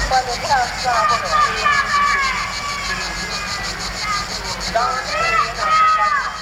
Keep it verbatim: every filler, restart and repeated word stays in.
Money can't stop us. Down here in Africa.